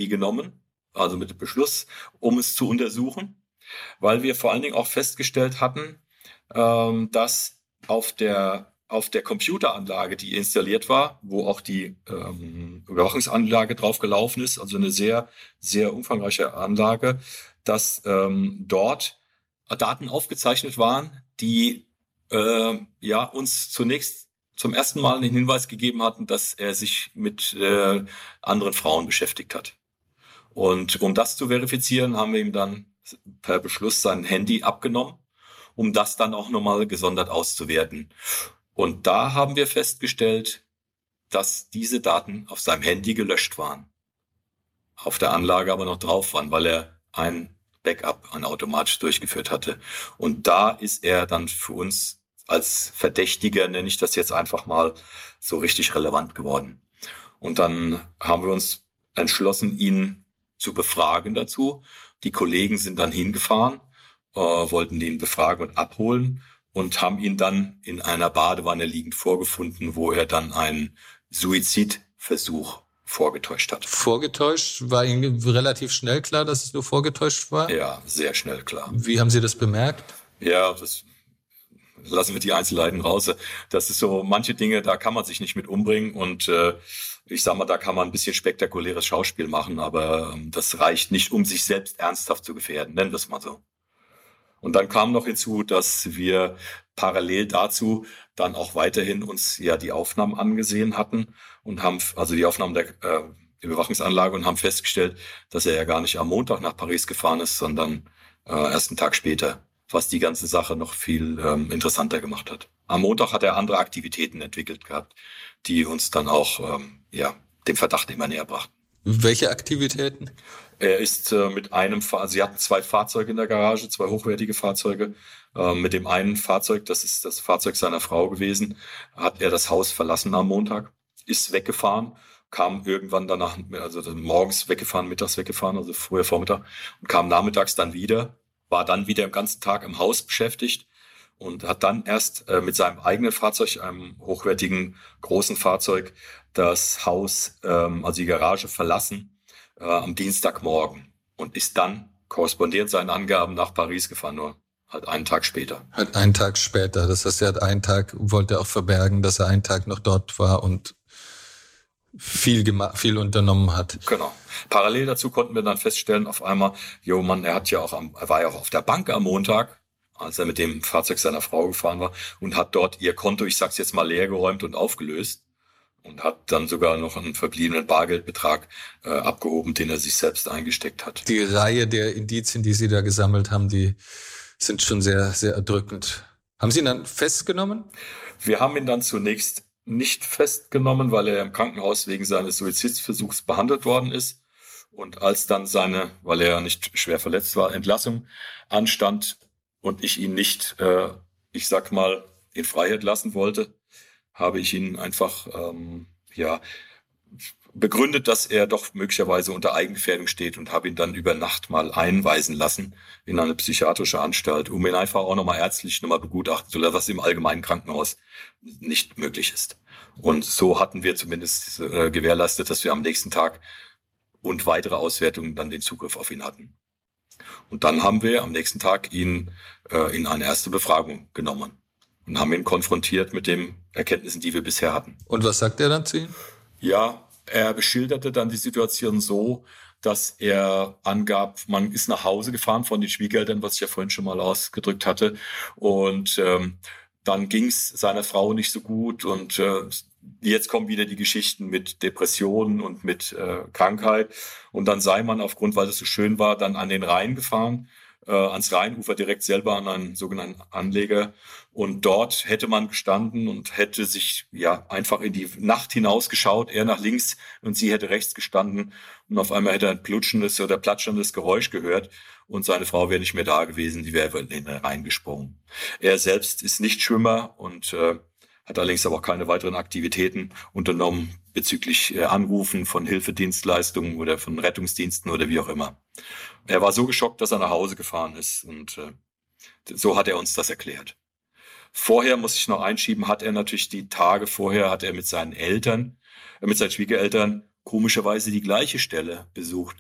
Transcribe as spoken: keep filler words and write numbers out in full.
genommen, also mit dem Beschluss, um es zu untersuchen, weil wir vor allen Dingen auch festgestellt hatten, ähm, dass auf der, auf der Computeranlage, die installiert war, wo auch die ähm, Überwachungsanlage drauf gelaufen ist, also eine sehr, sehr umfangreiche Anlage, dass ähm, dort Daten aufgezeichnet waren, die äh, ja uns zunächst zum ersten Mal den Hinweis gegeben hatten, dass er sich mit äh, anderen Frauen beschäftigt hat. Und um das zu verifizieren, haben wir ihm dann per Beschluss sein Handy abgenommen, um das dann auch nochmal gesondert auszuwerten. Und da haben wir festgestellt, dass diese Daten auf seinem Handy gelöscht waren, auf der Anlage aber noch drauf waren, weil er ein Backup, ein automatisch durchgeführt hatte. Und da ist er dann für uns als Verdächtiger, nenne ich das jetzt einfach mal, so richtig relevant geworden. Und dann haben wir uns entschlossen, ihn zu befragen dazu. Die Kollegen sind dann hingefahren, äh, wollten ihn befragen und abholen und haben ihn dann in einer Badewanne liegend vorgefunden, wo er dann einen Suizidversuch vorgetäuscht hat. Vorgetäuscht? War Ihnen relativ schnell klar, dass es nur vorgetäuscht war? Ja, sehr schnell klar. Wie haben Sie das bemerkt? Ja, das lassen wir die Einzelheiten raus. Das ist so, manche Dinge, da kann man sich nicht mit umbringen und äh, ich sag mal, da kann man ein bisschen spektakuläres Schauspiel machen, aber ähm, das reicht nicht, um sich selbst ernsthaft zu gefährden, nennen wir es mal so. Und dann kam noch hinzu, dass wir parallel dazu dann auch weiterhin uns ja die Aufnahmen angesehen hatten und haben, also die Aufnahmen der äh, Überwachungsanlage und haben festgestellt, dass er ja gar nicht am Montag nach Paris gefahren ist, sondern äh, erst einen Tag später, was die ganze Sache noch viel ähm, interessanter gemacht hat. Am Montag hat er andere Aktivitäten entwickelt gehabt, die uns dann auch ähm, ja dem Verdacht immer näher brachten. Welche Aktivitäten? Er ist äh, mit einem, Fahr- sie hatten zwei Fahrzeuge in der Garage, zwei hochwertige Fahrzeuge. Äh, mit dem einen Fahrzeug, das ist das Fahrzeug seiner Frau gewesen, hat er das Haus verlassen am Montag, ist weggefahren, kam irgendwann danach, also morgens weggefahren, mittags weggefahren, also früher Vormittag, und kam nachmittags dann wieder, war dann wieder den ganzen Tag im Haus beschäftigt und hat dann erst äh, mit seinem eigenen Fahrzeug, einem hochwertigen großen Fahrzeug, das Haus, ähm, also die Garage verlassen äh, am Dienstagmorgen und ist dann korrespondierend seinen Angaben nach Paris gefahren, nur halt einen Tag später. Halt einen Tag später, das heißt, er hat einen Tag, wollte auch verbergen, dass er einen Tag noch dort war und viel gemacht, viel unternommen hat. Genau. Parallel dazu konnten wir dann feststellen, auf einmal, jo Mann, er hat ja auch am, er war ja auch auf der Bank am Montag, als er mit dem Fahrzeug seiner Frau gefahren war und hat dort ihr Konto, ich sag's jetzt mal, leergeräumt und aufgelöst und hat dann sogar noch einen verbliebenen Bargeldbetrag äh, abgehoben, den er sich selbst eingesteckt hat. Die Reihe der Indizien, die Sie da gesammelt haben, die sind schon sehr, sehr erdrückend. Haben Sie ihn dann festgenommen? Wir haben ihn dann zunächst nicht festgenommen, weil er im Krankenhaus wegen seines Suizidversuchs behandelt worden ist. Und als dann seine, weil er nicht schwer verletzt war, Entlassung anstand und ich ihn nicht, äh, ich sag mal, in Freiheit lassen wollte, habe ich ihn einfach ähm, ja begründet, dass er doch möglicherweise unter Eigengefährdung steht und habe ihn dann über Nacht mal einweisen lassen in eine psychiatrische Anstalt, um ihn einfach auch nochmal ärztlich nochmal begutachten zu lassen, was im allgemeinen Krankenhaus nicht möglich ist. Und so hatten wir zumindest äh, gewährleistet, dass wir am nächsten Tag und weitere Auswertungen dann den Zugriff auf ihn hatten. Und dann haben wir am nächsten Tag ihn äh, in eine erste Befragung genommen und haben ihn konfrontiert mit den Erkenntnissen, die wir bisher hatten. Und was sagt er dann zu Ihnen? Ja, er beschilderte dann die Situation so, dass er angab, man ist nach Hause gefahren von den Schwiegereltern, was ich ja vorhin schon mal ausgedrückt hatte. Und ähm, dann ging es seiner Frau nicht so gut. Und äh, jetzt kommen wieder die Geschichten mit Depressionen und mit äh, Krankheit. Und dann sei man aufgrund, weil es so schön war, dann an den Rhein gefahren, äh, ans Rheinufer direkt selber an einen sogenannten Anleger. Und dort hätte man gestanden und hätte sich ja einfach in die Nacht hinausgeschaut, er nach links und sie hätte rechts gestanden. Und auf einmal hätte er ein plutschendes oder platscherndes Geräusch gehört und seine Frau wäre nicht mehr da gewesen, die wäre in den Rhein gesprungen. Er selbst ist nicht Schwimmer und äh, hat allerdings aber auch keine weiteren Aktivitäten unternommen bezüglich äh, Anrufen von Hilfedienstleistungen oder von Rettungsdiensten oder wie auch immer. Er war so geschockt, dass er nach Hause gefahren ist und äh, so hat er uns das erklärt. Vorher, muss ich noch einschieben, hat er natürlich die Tage vorher, hat er mit seinen Eltern, äh, mit seinen Schwiegereltern komischerweise die gleiche Stelle besucht,